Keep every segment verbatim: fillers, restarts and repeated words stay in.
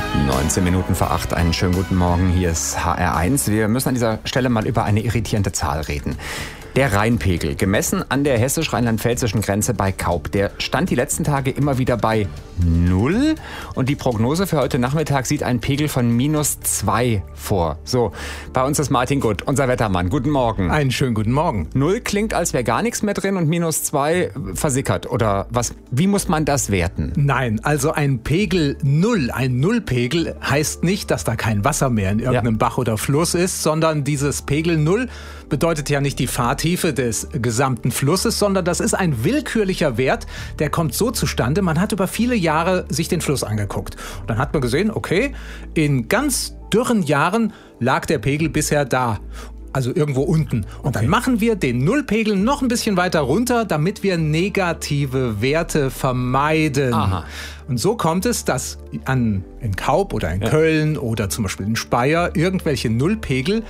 neunzehn Minuten vor acht, einen schönen guten Morgen. Hier ist H R eins. Wir müssen an dieser Stelle mal über eine irritierende Zahl reden. Der Rheinpegel, gemessen an der hessisch-rheinland-pfälzischen Grenze bei Kaub, der stand die letzten Tage immer wieder bei null. Und die Prognose für heute Nachmittag sieht einen Pegel von minus zwei vor. So, bei uns ist Martin Gutt, unser Wettermann. Guten Morgen. Einen schönen guten Morgen. Null klingt, als wäre gar nichts mehr drin und minus zwei versickert. Oder was? Wie muss man das werten? Nein, also ein Pegel Null, ein Nullpegel heißt nicht, dass da kein Wasser mehr in irgendeinem ja. Bach oder Fluss ist, sondern dieses Pegel Null bedeutet ja nicht die Fahrtiefe des gesamten Flusses, sondern das ist ein willkürlicher Wert, der kommt so zustande, man hat über viele Jahre sich den Fluss angeguckt. Und dann hat man gesehen, okay, in ganz dürren Jahren lag der Pegel bisher da. Also irgendwo unten. Und okay. dann machen wir den Nullpegel noch ein bisschen weiter runter, damit wir negative Werte vermeiden. Aha. Und so kommt es, dass an, in Kaub oder in ja. Köln oder zum Beispiel in Speyer irgendwelche Nullpegel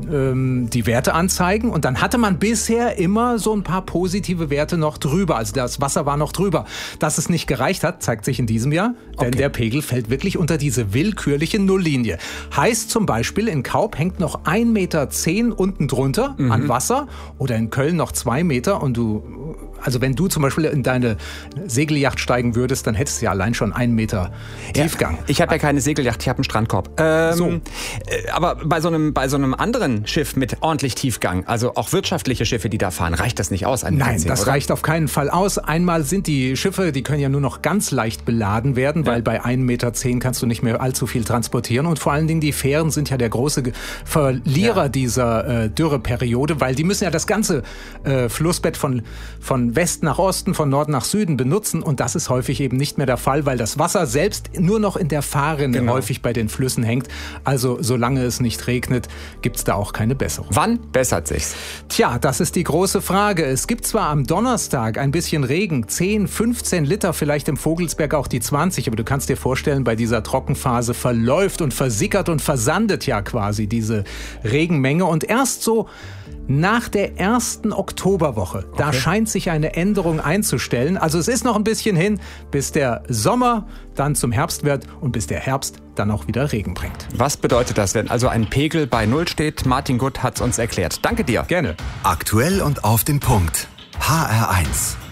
ähm, die Werte anzeigen. Und dann hatte man bisher immer so ein paar positive Werte noch drüber. Also das Wasser war noch drüber. Dass es nicht gereicht hat, zeigt sich in diesem Jahr. Denn okay. der Pegel fällt wirklich unter diese willkürliche Nulllinie. Heißt zum Beispiel, in Kaub hängt noch ein Meter zehn unten drunter mhm. an Wasser. Oder in Köln noch zwei Meter. Und du, also wenn du zum Beispiel in deine Segelyacht steigen würdest, dann hättest du ja allein schon einen Meter Tiefgang. Ja, ich habe ja keine Segelyacht, ich habe einen Strandkorb. Ähm, so. Aber bei so einem, bei so einem anderen Schiff mit ordentlich Tiefgang, also auch wirtschaftliche Schiffe, die da fahren, reicht das nicht aus? Nein, zehn, das oder? reicht auf keinen Fall aus. Einmal sind die Schiffe, die können ja nur noch ganz leicht beladen werden, ja. weil bei ein Meter zehn kannst du nicht mehr allzu viel transportieren. Und vor allen Dingen die Fähren sind ja der große Verlierer ja. dieser äh, Dürreperiode, weil die müssen ja das ganze äh, Flussbett von, von West nach Osten, von Norden nach Süden benutzen. Und das ist häufig eben nicht mehr der Fall, weil das Wasser selbst nur noch in der Fahrrinne genau. häufig bei den Flüssen hängt. Also solange es nicht regnet, gibt's da auch keine Besserung. Wann bessert sich's? Tja, das ist die große Frage. Es gibt zwar am Donnerstag ein bisschen Regen, zehn, fünfzehn Liter, vielleicht im Vogelsberg auch die zwanzig, aber du kannst dir vorstellen, bei dieser Trockenphase verläuft und versickert und versandet ja quasi diese Regenmenge. Und erst so nach der ersten Oktoberwoche, okay. da scheint sich eine Änderung einzustellen. Also es ist noch ein bisschen hin, bis der Sommer dann zum Herbst wird und bis der Herbst dann auch wieder Regen bringt. Was bedeutet das, wenn also ein Pegel bei Null steht? Martin Gutt hat es uns erklärt. Danke dir. Gerne. Aktuell und auf den Punkt. H R eins.